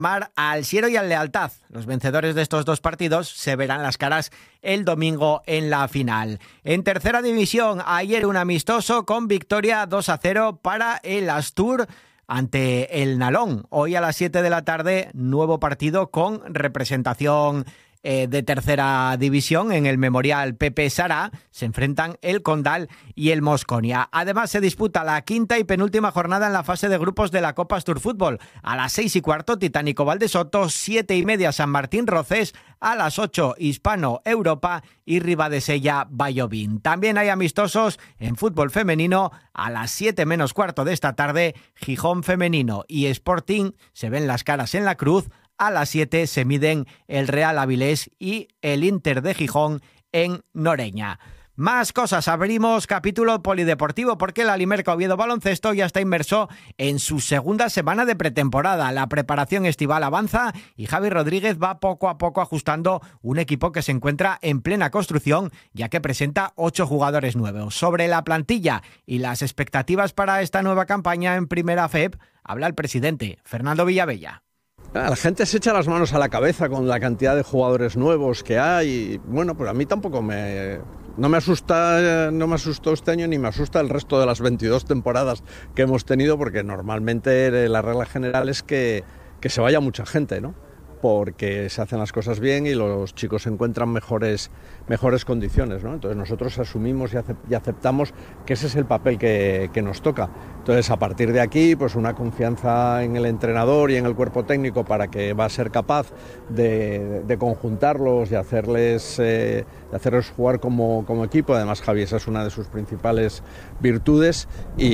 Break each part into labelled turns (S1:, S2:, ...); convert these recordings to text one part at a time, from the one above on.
S1: al Siero y al Lealtad. Los vencedores de estos dos partidos se verán las caras el domingo en la final. En tercera división, ayer un amistoso con victoria 2-0 para el Astur ante el Nalón. Hoy a las 7 de la tarde, nuevo partido con representación de tercera división en el Memorial Pepe Sara. Se enfrentan el Condal y el Mosconia. Además se disputa la quinta y penúltima jornada en la fase de grupos de la Copa Astur Fútbol. A las 6:15 Titánico Valdesoto, 7:30 San Martín Rocés, a las 8 Hispano Europa y Ribadesella Vallovín. También hay amistosos en fútbol femenino. A las 7 menos cuarto de esta tarde, Gijón Femenino y Sporting se ven las caras en la Cruz. A las 7 se miden el Real Avilés y el Inter de Gijón en Noreña. Más cosas, abrimos capítulo polideportivo porque el Alimerca Oviedo Baloncesto ya está inmerso en su segunda semana de pretemporada. La preparación estival avanza y Javi Rodríguez va poco a poco ajustando un equipo que se encuentra en plena construcción, ya que presenta 8 jugadores nuevos. Sobre la plantilla y las expectativas para esta nueva campaña en Primera FEP, habla el presidente, Fernando Villavella.
S2: La gente se echa las manos a la cabeza con la cantidad de jugadores nuevos que hay y bueno, pues a mí tampoco no me asustó este año ni me asusta el resto de las 22 temporadas que hemos tenido, porque normalmente la regla general es que se vaya mucha gente, ¿no? Porque se hacen las cosas bien y los chicos encuentran mejores condiciones, ¿no? Entonces nosotros asumimos y aceptamos que ese es el papel que nos toca. Entonces a partir de aquí, pues una confianza en el entrenador y en el cuerpo técnico para que va a ser capaz de conjuntarlos y hacerles jugar como equipo. Además Javi, esa es una de sus principales virtudes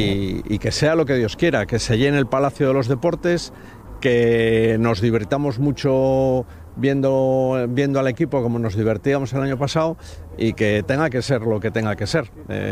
S2: y que sea lo que Dios quiera, que se llene el Palacio de los Deportes, que nos divirtamos mucho viendo al equipo como nos divertíamos el año pasado y que tenga que ser lo que tenga que ser.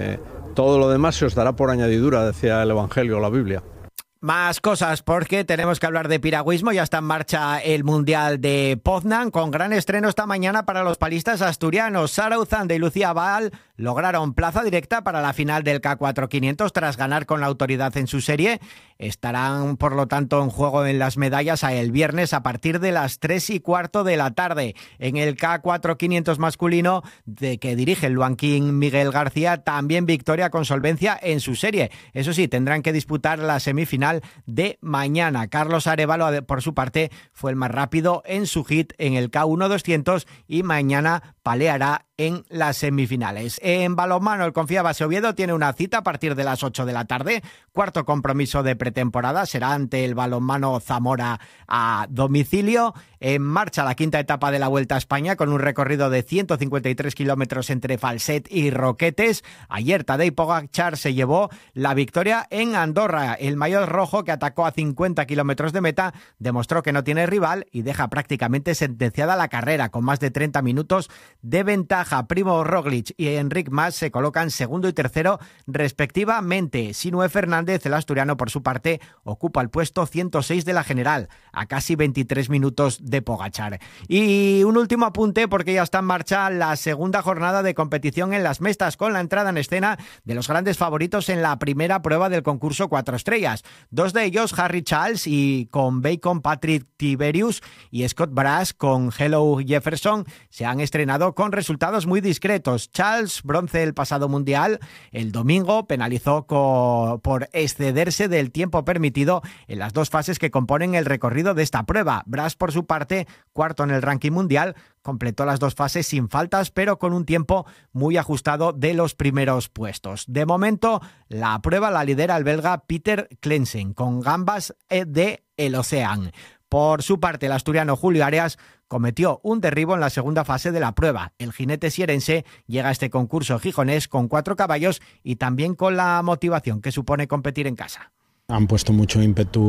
S2: Todo lo demás se os dará por añadidura, decía el Evangelio, la Biblia.
S1: Más cosas porque tenemos que hablar de piragüismo. Ya está en marcha el Mundial de Poznan con gran estreno esta mañana para los palistas asturianos. Sara Uzande y Lucía Baal lograron plaza directa para la final del K4 500 tras ganar con la autoridad en su serie. Estarán, por lo tanto, en juego en las medallas el viernes a partir de las 3:15 de la tarde. En el K4 500 masculino, de que dirige el luanquín Miguel García, también victoria con solvencia en su serie. Eso sí, tendrán que disputar la semifinal de mañana. Carlos Arévalo, por su parte, fue el más rápido en su hit en el K1 200 y mañana paleará en las semifinales. En balonmano, el Confía-Base Oviedo tiene una cita a partir de las 8 de la tarde. Cuarto compromiso de pretemporada será ante el Balonmano Zamora a domicilio. En marcha la quinta etapa de la Vuelta a España con un recorrido de 153 kilómetros entre Falset y Roquetes. Ayer Tadej Pogačar se llevó la victoria en Andorra. El maillot rojo, que atacó a 50 kilómetros de meta, demostró que no tiene rival y deja prácticamente sentenciada la carrera con más de 30 minutos de ventaja. Primo Roglic y Enric Mas se colocan segundo y tercero respectivamente. Sinue Fernández, el asturiano, por su parte, ocupa el puesto 106 de la general, a casi 23 minutos de Pogačar. Y un último apunte porque ya está en marcha la segunda jornada de competición en las Mestas, con la entrada en escena de los grandes favoritos en la primera prueba del concurso 4 estrellas. Dos de ellos, Harry Charles y con Bacon Patrick Tiberius, y Scott Brass con Hello Jefferson, se han estrenado con resultados muy discretos. Charles, bronce el pasado mundial, el domingo penalizó por excederse del tiempo permitido en las dos fases que componen el recorrido de esta prueba. Brass, por su parte, cuarto en el ranking mundial, completó las dos fases sin faltas, pero con un tiempo muy ajustado de los primeros puestos. De momento, la prueba la lidera el belga Peter Klensen, con gambas de el Ocean. Por su parte, el asturiano Julio Arias cometió un derribo en la segunda fase de la prueba. El jinete sierense llega a este concurso gijonés con 4 caballos y también con la motivación que supone competir en casa.
S3: Han puesto mucho ímpetu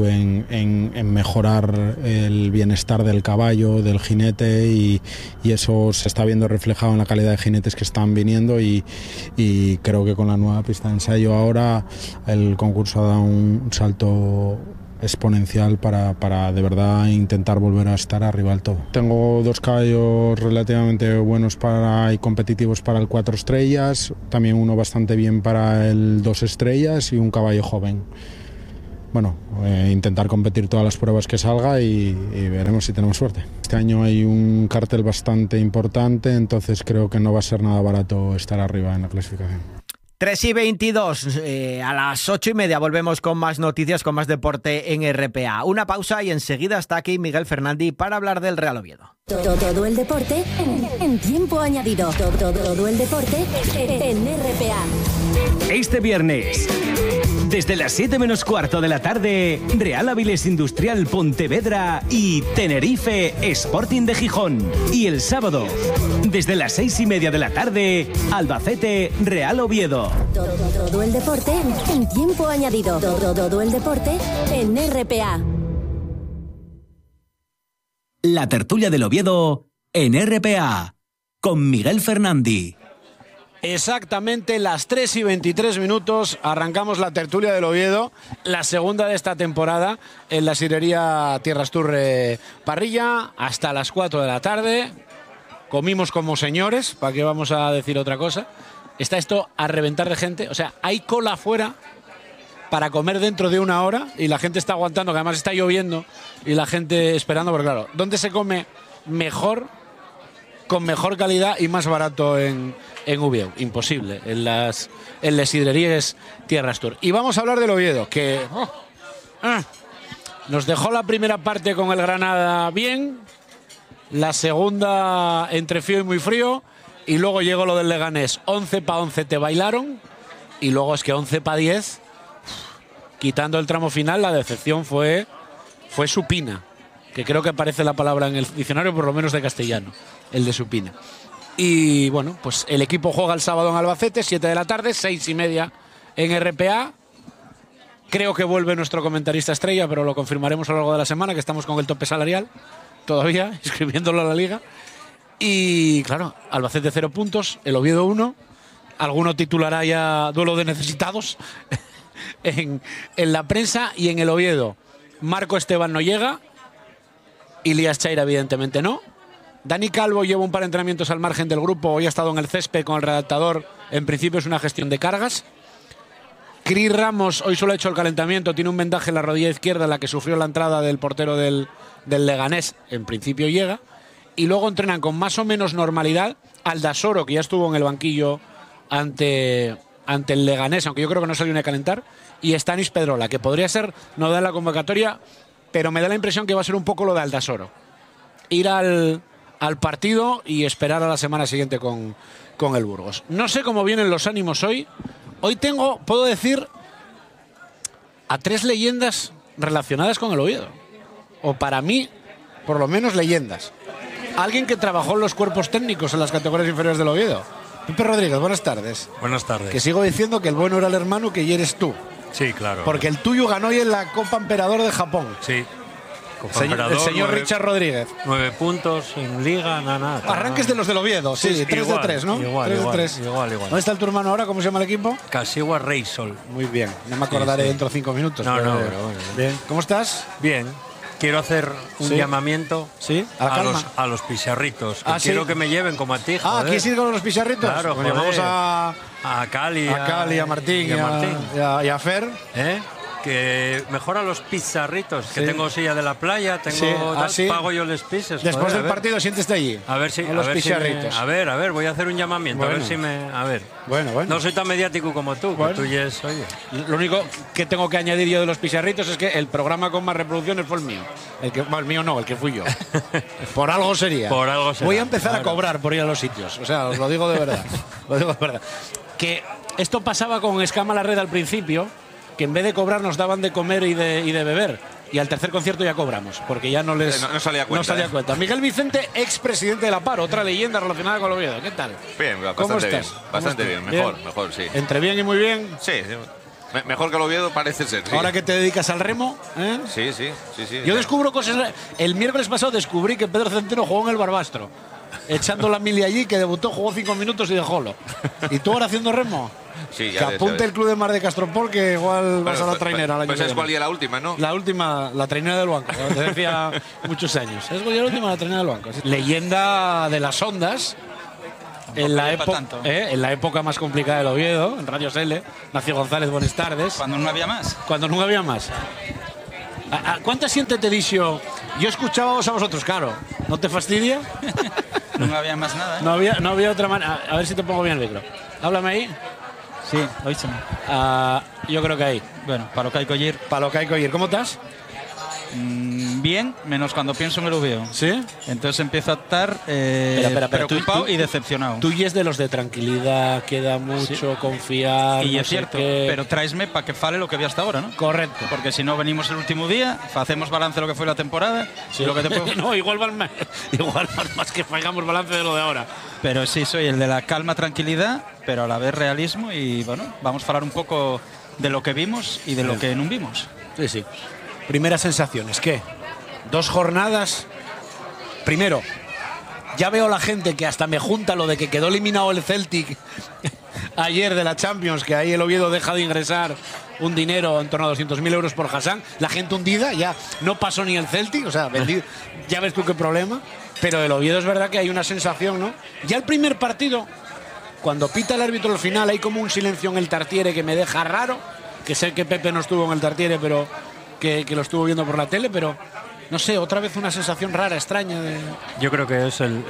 S3: en mejorar el bienestar del caballo, del jinete, y eso se está viendo reflejado en la calidad de jinetes que están viniendo, y creo que con la nueva pista de ensayo ahora el concurso ha dado un salto exponencial para de verdad intentar volver a estar arriba del todo. Tengo 2 caballos relativamente buenos y competitivos para el 4 estrellas, también uno bastante bien para el 2 estrellas y un caballo joven. bueno, intentar competir todas las pruebas que salga y veremos si tenemos suerte. Este año hay un cartel bastante importante, entonces creo que no va a ser nada barato estar arriba en la clasificación.
S1: 3:22, a las 8:30 volvemos con más noticias, con más deporte en RPA. Una pausa y enseguida está aquí Miguel Fernandi para hablar del Real Oviedo.
S4: Todo el deporte en tiempo añadido. Todo el deporte en RPA.
S5: Este viernes, desde las 7 menos cuarto de la tarde, Real Avilés Industrial Pontevedra y Tenerife Sporting de Gijón. Y el sábado, desde las 6:30 de la tarde, Albacete Real Oviedo.
S4: Todo el deporte en tiempo añadido. Todo el deporte en RPA.
S5: La tertulia del Oviedo en RPA, con Miguel Fernandi.
S6: Exactamente las 3:23, arrancamos la tertulia del Oviedo, la segunda de esta temporada en la sidrería Tierras Turre Parrilla, hasta las 4 de la tarde. Comimos como señores, ¿para qué vamos a decir otra cosa? Está esto a reventar de gente, o sea, hay cola afuera para comer dentro de una hora y la gente está aguantando, que además está lloviendo y la gente esperando, porque claro, ¿dónde se come mejor, con mejor calidad y más barato en Oviedo? Imposible, en las sidrerías Tierras Tour. Y vamos a hablar del Oviedo, que nos dejó la primera parte con el Granada bien, la segunda entre frío y muy frío, y luego llegó lo del Leganés, 11-11 te bailaron, y luego es que 11-10, quitando el tramo final, la decepción fue supina, que creo que aparece la palabra en el diccionario, por lo menos de castellano, el de supina. Y bueno, pues el equipo juega el sábado en Albacete, 7 de la tarde, 6:30 en RPA. Creo que vuelve nuestro comentarista estrella, pero lo confirmaremos a lo largo de la semana, que estamos con el tope salarial todavía, inscribiéndolo a la liga. Y claro, Albacete 0 puntos, el Oviedo 1. Alguno titulará ya duelo de necesitados en la prensa. Y en el Oviedo, Marco Esteban no llega, Ilias Chaira evidentemente no. Dani Calvo lleva un par de entrenamientos al margen del grupo, hoy ha estado en el césped con el redactador, en principio es una gestión de cargas. Cris Ramos hoy solo ha hecho el calentamiento, tiene un vendaje en la rodilla izquierda, la que sufrió la entrada del portero del Leganés, en principio llega. Y luego entrenan con más o menos normalidad Aldasoro, que ya estuvo en el banquillo ante el Leganés, aunque yo creo que no salió ni a calentar, y Stanis Pedrola, que podría ser no da la convocatoria, pero me da la impresión que va a ser un poco lo de Aldasoro. Ir al partido y esperar a la semana siguiente con el Burgos. No sé cómo vienen los ánimos hoy. Hoy puedo decir, a 3 leyendas relacionadas con el Oviedo. O para mí, por lo menos leyendas. Alguien que trabajó en los cuerpos técnicos en las categorías inferiores del Oviedo. Pepe Rodríguez, buenas tardes.
S7: Buenas tardes.
S6: Que sigo diciendo que el bueno era el hermano, que ya eres tú.
S7: Sí, claro.
S6: Porque el tuyo ganó hoy en la Copa Emperador de Japón.
S7: Sí.
S6: El señor Richard Rodríguez.
S7: 9 puntos en Liga, nada.
S6: Arranques de los del Oviedo, sí, 3 de 3, ¿no?
S7: Igual.
S6: ¿Dónde está tu hermano ahora? ¿Cómo se llama el equipo?
S7: Kasiwa Reysol.
S6: Muy bien, no me acordaré dentro de 5 minutos.
S7: No, pero bueno.
S6: Bien. ¿Cómo estás?
S7: Bien. Quiero hacer un llamamiento a los pizarritos. Quiero que me lleven como a ti.
S6: ¿Quieres ir con los pizarritos?
S7: Claro,
S6: pues llamamos a
S7: Cali,
S6: a Martín y a Fer.
S7: Que mejora los pizarritos, que tengo silla de la playa, pago yo los pisos.
S6: Después del partido, siéntete allí.
S7: A ver si
S6: los pizarritos.
S7: A ver, voy a hacer un llamamiento, a ver si me. A ver.
S6: Bueno.
S7: No soy tan mediático como tú, que tú ya es, oye.
S6: Lo único que tengo que añadir yo de los pizarritos es que el programa con más reproducciones fue el mío. El mío no, el que fui yo. Por algo sería.
S7: Por algo será.
S6: Voy a empezar a cobrar por ir a los sitios. O sea, os lo digo de verdad. Que esto pasaba con Escama la Red al principio, que en vez de cobrar nos daban de comer y de beber. Y al tercer concierto ya cobramos, porque ya no salía cuenta. Miguel Vicente, expresidente de la PAR, otra leyenda relacionada con el Oviedo. ¿Qué tal?
S8: Bien, bastante bien. Bastante bien, mejor, sí.
S6: ¿Entre bien y muy bien?
S8: Sí, mejor que el Oviedo parece ser, sí.
S6: Ahora que te dedicas al remo, ¿eh?
S8: Sí.
S6: Yo descubro cosas. El miércoles pasado descubrí que Pedro Centeno jugó en el Barbastro, echando la mili allí, que debutó, jugó 5 minutos y dejólo. ¿Y tú ahora haciendo remo?
S8: Sí,
S6: ya. Que apunte el Club de Mar de Castropol, que igual vas a la trainera.
S8: Pues es cuál, y la última, ¿no?
S6: La última, la trainera del banco, te decía muchos años. Es cuál, y la última, la trainera del banco. Leyenda de las ondas, en la época más complicada del Oviedo, en Radio Sele, Nacio González, buenas tardes.
S9: Cuando no había más.
S6: Cuando no había más. ¿Cuánta xente te dixo? Yo escuchábamos a vosotros, claro. ¿No te fastidia?
S9: No había más nada, ¿eh?
S6: No había otra manera. A ver si te pongo bien el micro. Háblame ahí.
S9: Sí, oíseme.
S6: Yo creo que ahí.
S9: Bueno, para lo que hay que oír.
S6: Para lo que hay que oír. ¿Cómo estás?
S9: Bien, menos cuando pienso en el Oviedo.
S6: ¿Sí?
S9: Entonces empiezo a estar preocupado y decepcionado.
S6: Tú y es de los de tranquilidad, queda mucho, confiar.
S9: Y
S6: no
S9: es cierto,
S6: qué.
S9: pero tráesme para que fale lo que vi hasta ahora, ¿no?
S6: Correcto.
S9: Porque si no venimos el último día, hacemos balance de lo que fue la temporada.
S6: Sí.
S9: Lo que te puedo...
S6: No, igual más que hagamos balance de lo de ahora.
S9: Pero sí, soy el de la calma, tranquilidad, pero a la vez realismo. Y bueno, vamos a hablar un poco de lo que vimos y de lo que no vimos.
S6: Sí, sí. Primeras sensaciones, ¿qué? 2 jornadas. Primero, ya veo a la gente que hasta me junta lo de que quedó eliminado el Celtic ayer de la Champions, que ahí el Oviedo deja de ingresar un dinero en torno a 200.000 euros por Hassan. La gente hundida, ya no pasó ni el Celtic, o sea, vendido. Ya ves tú qué problema. Pero el Oviedo es verdad que hay una sensación, ¿no? Ya el primer partido, cuando pita el árbitro al final, hay como un silencio en el Tartiere que me deja raro, que sé que Pepe no estuvo en el Tartiere, pero que lo estuvo viendo por la tele, pero no sé, otra vez una sensación rara, extraña.
S7: Yo creo que es el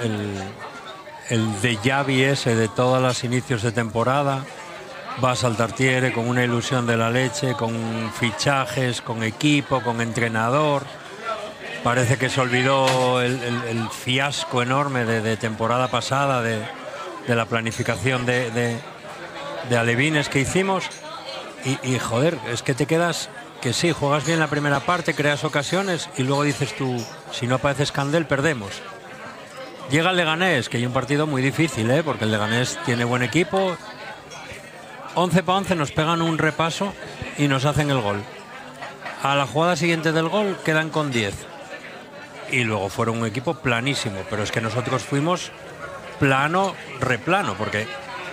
S7: déjà vu ese de todos los inicios de temporada. Vas al Tartiere con una ilusión de la leche, con fichajes, con equipo, con entrenador. Parece que se olvidó el fiasco enorme de temporada pasada, de la planificación de alevines que hicimos. Y joder, es que te quedas... Que sí, juegas bien la primera parte, creas ocasiones y luego dices tú, si no aparece Candel, perdemos. Llega el Leganés, que hay un partido muy difícil, porque el Leganés tiene buen equipo. 11 para 11 nos pegan un repaso y nos hacen el gol. A la jugada siguiente del gol quedan con 10. Y luego fueron un equipo planísimo, pero es que nosotros fuimos plano, replano, porque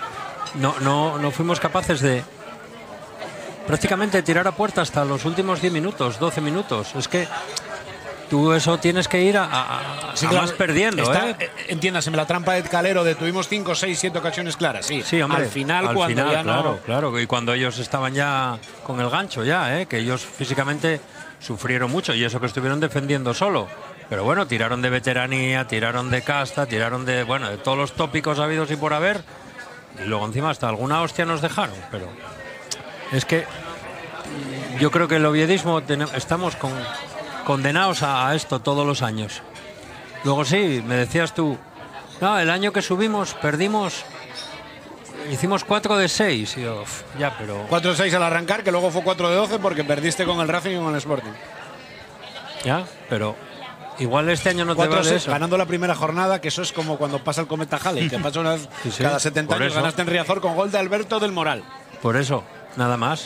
S7: no fuimos capaces de prácticamente tirar a puerta hasta los últimos 10 minutos, 12 minutos. Es que tú eso tienes que ir a más perdiendo.
S6: Entiéndaseme, la trampa de Calero de tuvimos 5, 6, 7 ocasiones claras. Sí,
S7: hombre,
S6: al final cuando ya no...
S7: Claro, y cuando ellos estaban ya con el gancho que ellos físicamente sufrieron mucho y eso que estuvieron defendiendo solo. Pero bueno, tiraron de veteranía, tiraron de casta, tiraron de todos los tópicos habidos y por haber. Y luego encima hasta alguna hostia nos dejaron, pero... Es que yo creo que el oviedismo estamos condenados a esto todos los años. Luego sí, me decías tú, no, el año que subimos perdimos, hicimos 4 de 6. Y yo, ya, pero...
S6: 4 de 6 al arrancar, que luego fue 4 de 12 porque perdiste con el Racing y con el Sporting.
S7: Ya, pero... Igual este año no te vale eso.
S6: Ganando la primera jornada, que eso es como cuando pasa el Cometa Halley, que pasa una vez cada 70 años, ganaste en Riazor con gol de Alberto del Moral.
S7: Por eso, nada más.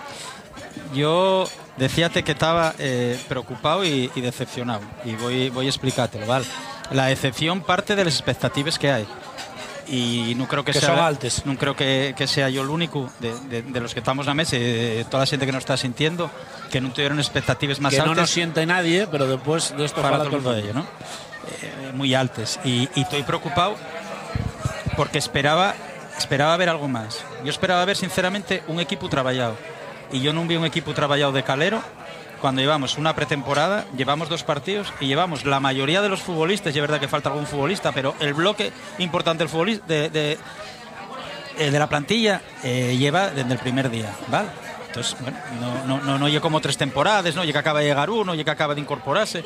S9: Yo decíate que estaba preocupado y decepcionado. Y voy a explicártelo, ¿vale? La decepción parte de las expectativas que hay. Y no creo que
S6: son altes.
S9: No creo que sea yo el único de los que estamos en la mesa y de toda la gente que nos está sintiendo que no tuvieron expectativas más altas.
S6: Que no nos siente nadie, pero después de esto
S9: para todo el mundo de ello, ¿no? Muy altas. Y estoy preocupado porque esperaba ver algo más. Yo esperaba ver, sinceramente, un equipo trabajado. Y yo no vi un equipo trabajado de Calero cuando llevamos una pretemporada, llevamos 2 partidos y llevamos la mayoría de los futbolistas, y es verdad que falta algún futbolista, pero el bloque importante del futbolista, de la plantilla lleva desde el primer día, ¿vale? Entonces, bueno, no llega como 3 temporadas, no llega que acaba de llegar uno, llega que acaba de incorporarse.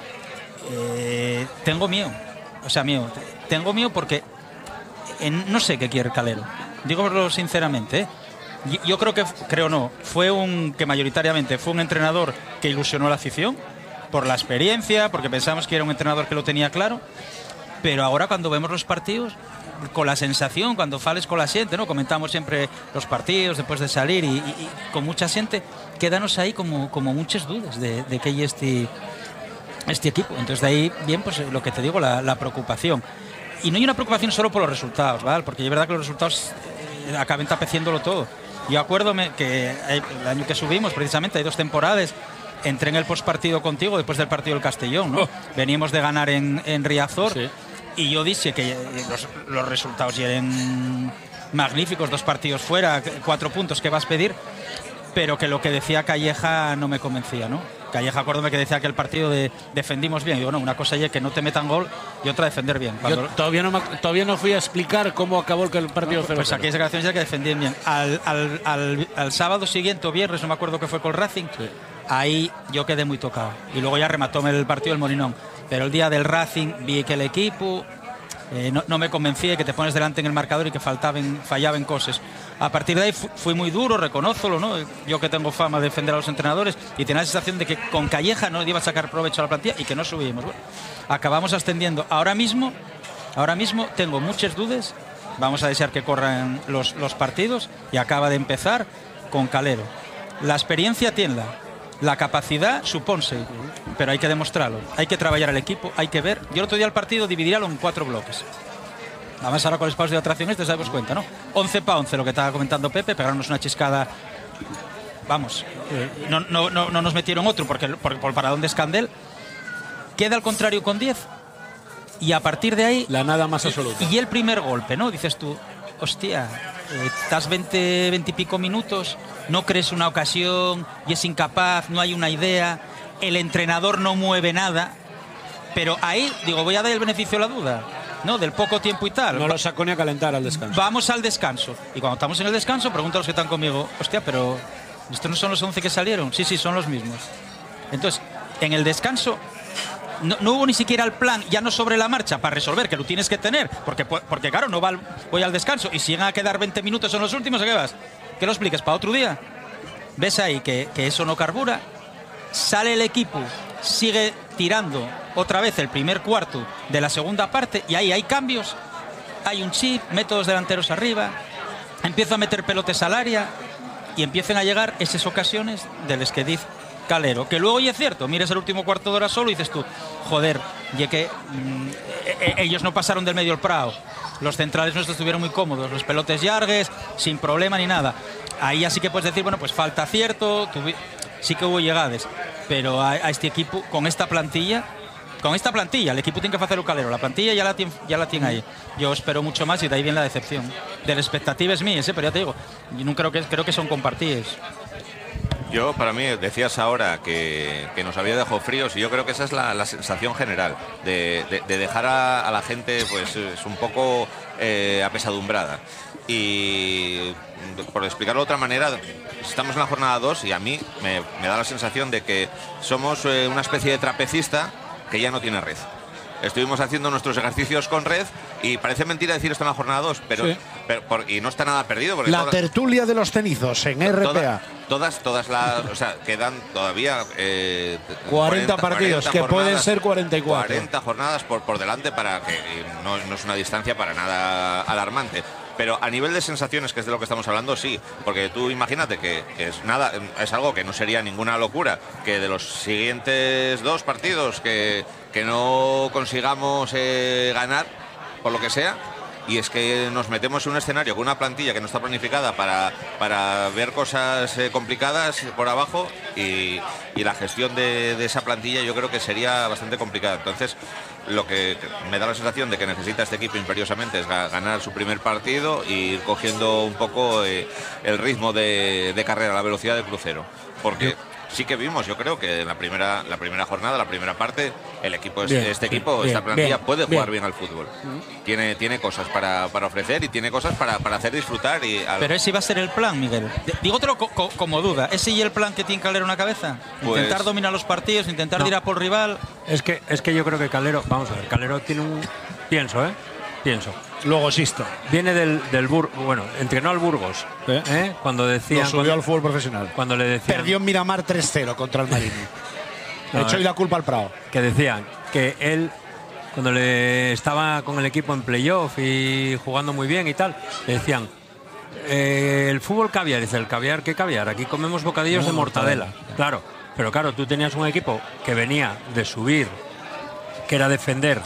S9: Tengo miedo, tengo miedo porque no sé qué quiere Calero, digo sinceramente, Yo creo que mayoritariamente fue un entrenador que ilusionó a la afición por la experiencia, porque pensamos que era un entrenador que lo tenía claro, pero ahora cuando vemos los partidos, con la sensación, cuando fales con la gente, ¿no? Comentamos siempre los partidos después de salir y con mucha gente, quedanos ahí como muchas dudas de que hay este equipo. Entonces de ahí, bien, pues lo que te digo, la preocupación. Y no hay una preocupación solo por los resultados, ¿vale? Porque es verdad que los resultados acaban tapeciéndolo todo. Yo acuérdome que el año que subimos, precisamente, hay 2 temporadas, entré en el postpartido contigo después del partido del Castellón, ¿no? Venimos de ganar en Riazor. Sí. Y yo dije que los resultados eran magníficos, 2 partidos fuera, 4 puntos que vas a pedir, pero que lo que decía Calleja no me convencía, ¿no? Calleja, acuérdame que decía que el partido defendimos bien. Digo, no, una cosa es que no te metan gol y otra defender bien.
S6: Yo todavía no fui a explicar cómo acabó el partido 0-0.
S9: Pues aquí esa declaración ya que defendían bien. Al sábado siguiente o viernes, no me acuerdo qué fue con Racing, sí. Ahí yo quedé muy tocado. Y luego ya remató el partido el Molinón. Pero el día del Racing vi que el equipo no me convencía, que te pones delante en el marcador y que fallaban cosas. A partir de ahí fui muy duro, reconózolo, ¿no? Yo que tengo fama de defender a los entrenadores, y tenía la sensación de que con Calleja no iba a sacar provecho a la plantilla y que no subimos. Bueno, acabamos ascendiendo. Ahora mismo tengo muchas dudas. Vamos a desear que corran los partidos, y acaba de empezar con Calero. La experiencia tiene la capacidad, supónse, pero hay que demostrarlo. Hay que trabajar al equipo, hay que ver. Yo el otro día el partido dividirlo en 4 bloques. Además ahora con el espacio de atracción te damos cuenta, ¿no? 11 para 11, lo que estaba comentando Pepe, pegarnos una chiscada. Vamos, no nos metieron otro por el paradón de Escandel. Queda al contrario con 10, y a partir de ahí...
S6: La nada más absoluta.
S9: Y el primer golpe, ¿no? Dices tú, hostia, estás 20 y pico minutos, no crees una ocasión y es incapaz, no hay una idea, el entrenador no mueve nada, pero ahí, digo, voy a dar el beneficio de la duda, ¿no? Del poco tiempo y tal.
S6: No lo sacó ni a calentar al descanso.
S9: Vamos al descanso. Y cuando estamos en el descanso, pregunto a los que están conmigo, hostia, pero ¿estos no son los 11 que salieron? Sí, son los mismos. Entonces, en el descanso no hubo ni siquiera el plan, ya no sobre la marcha, para resolver, que lo tienes que tener, porque claro, no voy al descanso, y si llegan a quedar 20 minutos en los últimos, ¿a qué vas? ¿Que lo expliques para otro día? Ves ahí que eso no carbura, sale el equipo, sigue tirando otra vez el primer cuarto de la segunda parte, y ahí hay cambios, hay un chip, métodos delanteros arriba, empieza a meter pelotes al área, y empiezan a llegar esas ocasiones de las que dice Calero, que luego, y es cierto, miras el último cuarto de hora solo y dices tú, joder, y que ellos no pasaron del medio al Prado, los centrales nuestros estuvieron muy cómodos, los pelotes llargues, sin problema ni nada. Ahí así que puedes decir, bueno, pues falta acierto, sí que hubo llegadas, pero a este equipo, con esta plantilla, el equipo tiene que hacer un Calero, la plantilla ya la tiene ahí. Yo espero mucho más, y de ahí viene la decepción. De las expectativas mías, pero ya te digo, yo no creo que son compartidas.
S8: Yo, para mí, decías ahora que nos había dejado fríos, y yo creo que esa es la sensación general, de dejar a la gente pues es un poco apesadumbrada. Y por explicarlo de otra manera, estamos en la jornada 2 y a mí me da la sensación de que somos una especie de trapecista que ya no tiene red. Estuvimos haciendo nuestros ejercicios con red, y parece mentira decir esto en la jornada 2, pero y no está nada perdido. Porque
S10: la tertulia de los cenizos en RPA.
S8: O sea, quedan todavía
S6: 40 partidos, que pueden ser 44.
S8: 40 jornadas por delante, para que no es una distancia para nada alarmante. Pero a nivel de sensaciones, que es de lo que estamos hablando, sí, porque tú imagínate que es algo que no sería ninguna locura, que de los siguientes 2 partidos que no consigamos ganar, por lo que sea, y es que nos metemos en un escenario con una plantilla que no está planificada para ver cosas complicadas por abajo, y la gestión de esa plantilla yo creo que sería bastante complicada. Entonces, lo que me da la sensación de que necesita este equipo imperiosamente es ganar su primer partido y ir cogiendo un poco el ritmo de carrera, la velocidad de crucero, porque sí que vimos, yo creo que en la primera jornada, la primera parte, el equipo, esta plantilla puede jugar bien al fútbol. Tiene cosas para ofrecer, y tiene cosas para hacer disfrutar.
S9: Pero ese iba a ser el plan, Miguel. Dígotelo como duda. ¿Ese y el plan que tiene Calero en la cabeza? Intentar dominar los partidos, intentar ir a por rival.
S7: Es que yo creo que Calero, vamos a ver, Calero tiene un... Pienso.
S10: Luego Sisto.
S7: Viene del Burgos, bueno, entrenó al Burgos. Cuando decían...
S10: Lo subió al fútbol profesional.
S7: Cuando le decían...
S10: Perdió en Miramar 3-0 contra el Marino. Le echó la culpa al Prado.
S7: Que decían que él, cuando le estaba con el equipo en playoff y jugando muy bien y tal, le decían, el fútbol caviar. Dice, ¿el caviar qué caviar? Aquí comemos bocadillos de mortadela. Claro, pero claro, tú tenías un equipo que venía de subir, que era defender,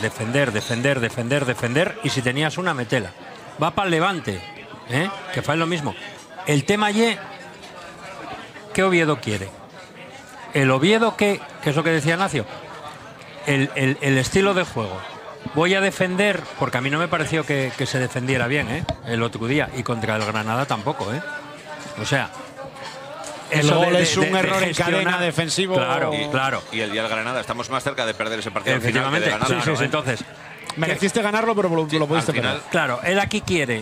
S7: y si tenías una, metela. Va para el Levante, que fue lo mismo. El tema ¿qué Oviedo quiere? El Oviedo, que es lo que decía Nacio, el estilo de juego, voy a defender, porque a mí no me pareció que se defendiera bien el otro día, y contra el Granada tampoco. O sea,
S10: el gol es un error en cadena defensivo.
S7: Claro.
S8: Y el día del Granada, estamos más cerca de perder ese partido.
S7: Efectivamente,
S8: final que de ganarlo,
S7: sí. Entonces,
S10: mereciste ganarlo, pero lo pudiste perder.
S7: Claro, él aquí quiere.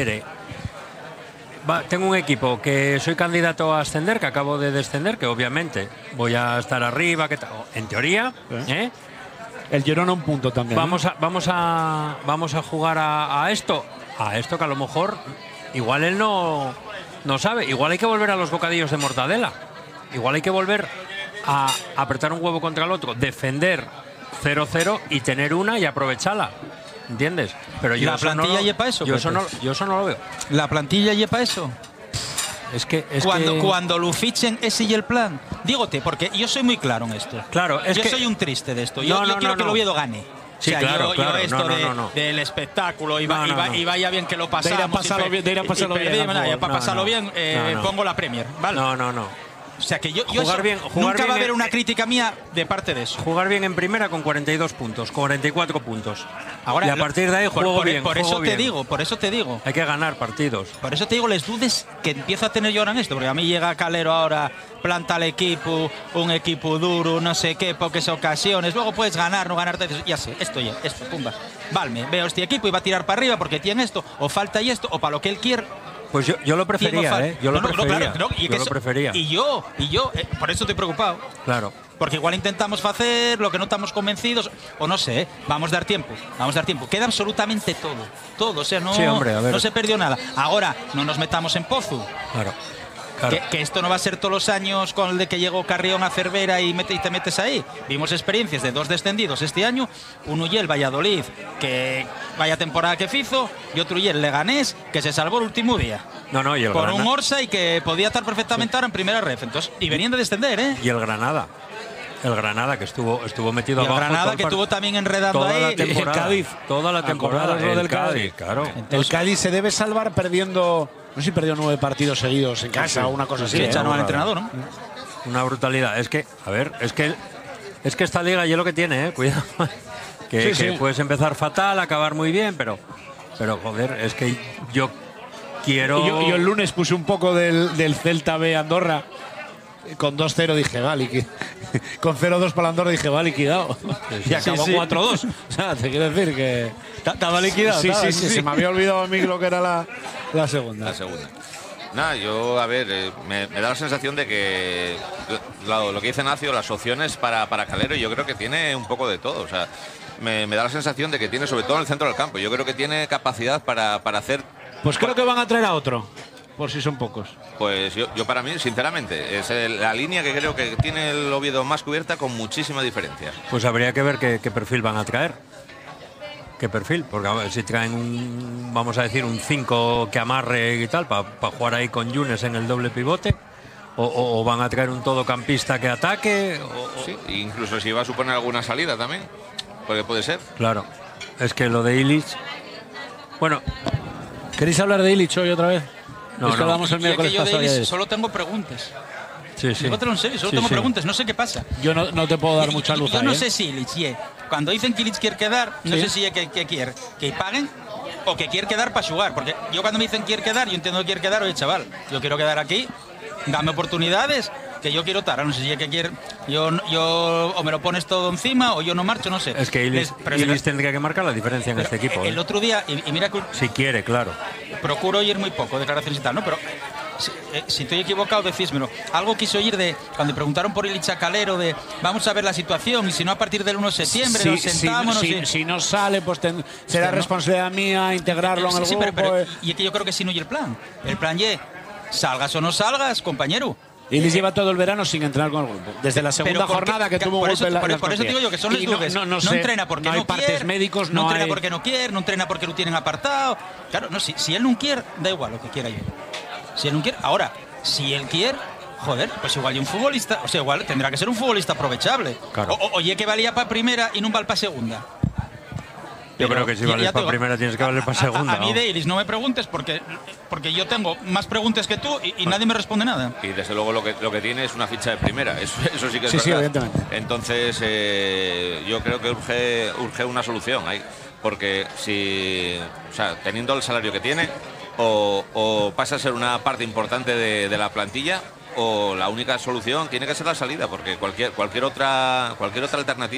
S7: Tengo un equipo que soy candidato a ascender, que acabo de descender, que obviamente voy a estar arriba, en teoría.
S10: El Girona un punto también.
S7: Vamos a jugar a esto que a lo mejor igual él no sabe. Igual hay que volver a los bocadillos de mortadela. Igual hay que volver a apretar un huevo contra el otro, defender 0-0 y tener una y aprovecharla. ¿Entiendes? Pero yo
S9: ¿La plantilla lleva eso?
S7: Yo eso no lo veo.
S9: ¿La plantilla lleva eso? Cuando lo fichen, ese y el plan. Dígote, porque yo soy muy claro en esto.
S7: Claro,
S9: yo soy un triste de esto. Yo quiero que el Oviedo gane.
S7: Sí,
S9: o sea,
S7: claro,
S9: yo esto del espectáculo y vaya bien que lo pasamos.
S10: De ir a pasarlo bien.
S9: Para pasarlo bien, pongo la Premier. ¿Vale?
S7: No.
S9: O sea que yo
S7: nunca
S9: va a haber una crítica mía de parte de eso.
S7: Jugar bien en primera con 42 puntos, 44 puntos.
S9: Ahora,
S7: y a partir de ahí juego bien.
S9: Por eso te digo.
S7: Hay que ganar partidos.
S9: Por eso te digo, les dudes que empiezo a tener yo ahora en esto. Porque a mí llega Calero ahora, planta el equipo, un equipo duro, no sé qué, pocas ocasiones. Luego puedes ganar, no ganar. Ya sé, esto, pumba. Valme, veo este equipo y va a tirar para arriba porque tiene esto, o falta y esto, o para lo que él quiere.
S7: Pues yo lo prefería, Yo lo prefería.
S9: Y yo, por eso estoy preocupado.
S7: Claro.
S9: Porque igual intentamos hacer lo que no estamos convencidos, o no sé, vamos a dar tiempo. Queda absolutamente todo, o sea, no se perdió nada. Ahora, no nos metamos en pozo.
S7: Claro.
S9: Que esto no va a ser todos los años con el de que llegó Carrión a Cervera y te metes ahí. Vimos experiencias de 2 descendidos este año, uno y el Valladolid, que vaya temporada que hizo, y otro y el Leganés, que se salvó el último día.
S7: Y el
S9: por
S7: Granada.
S9: Un Orsa y que podía estar perfectamente ahora en primera ref. Entonces, y venían de descender,
S7: Y el Granada. El Granada, que estuvo metido abajo.
S9: El Granada, que estuvo también enredando
S7: toda
S9: ahí.
S7: La temporada,
S10: el Cádiz.
S7: Toda la temporada.
S10: El Cádiz,
S7: claro.
S10: Entonces, el Cádiz se debe salvar perdiendo. No sé si perdió 9 partidos seguidos en casa o una cosa así.
S9: Echan al entrenador, ¿no?
S7: Una brutalidad. Es que esta liga ya lo que tiene, cuidado. Que puedes empezar fatal, acabar muy bien, pero joder, es que yo quiero.
S10: Yo el lunes puse un poco del Celta B Andorra. Con 2-0 dije, va, liquidado. Con 0-2 para Andorra dije, va, liquidado. Y acabó 4-2. O sea, te quiero decir que estaba liquidado. Sí. Se me había olvidado a mí lo que era la segunda.
S8: Nada, yo, a ver, me da la sensación de que lo que dice Nacio, las opciones para Calero, yo creo que tiene un poco de todo. O sea, me da la sensación de que tiene, sobre todo en el centro del campo, yo creo que tiene capacidad para hacer.
S10: Pues creo que van a traer a otro. Por si son pocos.
S8: Pues yo para mí, sinceramente, es la línea que creo que tiene el Oviedo más cubierta con muchísima diferencia.
S7: Pues habría que ver qué perfil van a traer. ¿Qué perfil? Porque a ver, si traen vamos a decir, un 5 que amarre y tal, para jugar ahí con Yunes en el doble pivote. O van a traer un todocampista que ataque.
S8: Sí, incluso si va a suponer alguna salida también. Porque puede ser.
S7: Claro. Es que lo de Illich. Bueno.
S10: ¿Queréis hablar de Illich hoy otra vez?
S9: No, hablamos el miércoles pasado. Yo solo tengo preguntas.
S7: Sí.
S9: Dígatelo en serio, solo tengo preguntas, no sé qué pasa.
S10: Yo no te puedo dar mucha luz.
S9: Yo no sé si Illich, cuando dicen que Illich quiere quedar, no sé si que quiere que paguen o que quiere quedar para jugar. Porque yo cuando me dicen quiere quedar, yo entiendo que quiere quedar, oye chaval, yo quiero quedar aquí, dame oportunidades, que yo quiero estar. No sé si que quiere, yo o me lo pones todo encima o yo no marcho, no sé.
S7: Es que Illich tendría que marcar la diferencia en este equipo.
S9: El otro día, y mira que.
S7: Si quiere, claro.
S9: Procuro oír muy poco declaraciones y tal, ¿no? Pero si estoy equivocado, decísmelo. Algo quise oír de cuando preguntaron por Illich a Calero de vamos a ver la situación y si no a partir del 1 de septiembre nos sentamos.
S10: Si no sale, pues será responsabilidad mía integrarlo en el grupo.
S9: Y es que yo creo que si no hay el plan. El plan salgas o no salgas, compañero.
S10: Illich lleva todo el verano sin entrenar con el grupo. Desde la segunda jornada que tuvo un golpe en la
S9: por eso digo yo que son los dudes. No entrena porque no
S10: hay partes médicos,
S9: no entrena porque no quiere, no entrena porque lo tienen apartado. Claro, no, si él no quiere, da igual lo que quiera yo. Si él no quiere, ahora, si él quiere, joder, pues igual hay un futbolista, o sea, igual tendrá que ser un futbolista aprovechable.
S7: Claro.
S9: Oye, que valía para primera y no vale para segunda.
S7: Yo creo que si vales para primera tienes que valer para segunda.
S9: A mí, Deilis, no me preguntes porque yo tengo más preguntas que tú y nadie me responde nada.
S8: Y desde luego lo que tiene es una ficha de primera. Eso sí que es
S10: Sí,
S8: verdad.
S10: sí, evidentemente.
S8: Entonces, yo creo que urge una solución ahí. Porque teniendo el salario que tiene, o pasa a ser una parte importante de la plantilla, o la única solución tiene que ser la salida, porque cualquier otra alternativa